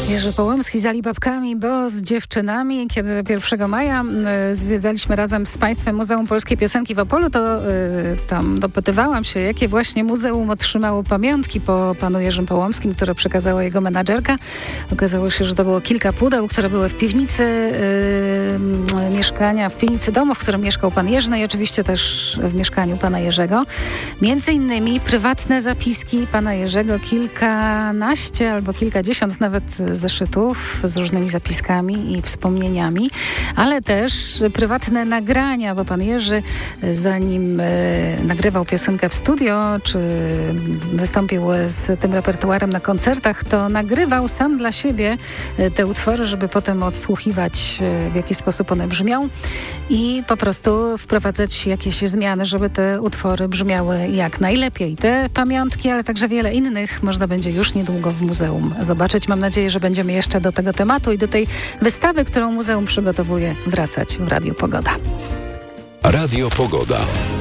Jerzy Połomski z Alibabkami, bo z dziewczynami. Kiedy 1 maja zwiedzaliśmy razem z Państwem Muzeum Polskiej Piosenki w Opolu, to tam dopytywałam się, jakie właśnie muzeum otrzymało pamiątki po panu Jerzym Połomskim, które przekazała jego menadżerka. Okazało się, że to było kilka pudeł, które były w piwnicy mieszkania, w piwnicy domu, w którym mieszkał pan Jerzy, no i oczywiście też w mieszkaniu pana Jerzego. Między innymi prywatne zapiski pana Jerzego, kilkanaście albo kilkadziesiąt nawet zeszytów z różnymi zapiskami i wspomnieniami, ale też prywatne nagrania, bo pan Jerzy, zanim nagrywał piosenkę w studio, czy wystąpił z tym repertuarem na koncertach, to nagrywał sam dla siebie te utwory, żeby potem odsłuchiwać, w jaki sposób one brzmią i po prostu wprowadzać jakieś zmiany, żeby te utwory brzmiały jak najlepiej. Te pamiątki, ale także wiele innych można będzie już niedługo w muzeum zobaczyć. Mam nadzieję, że będziemy jeszcze do tego tematu i do tej wystawy, którą muzeum przygotowuje, wracać w Radiu Pogoda. Radio Pogoda.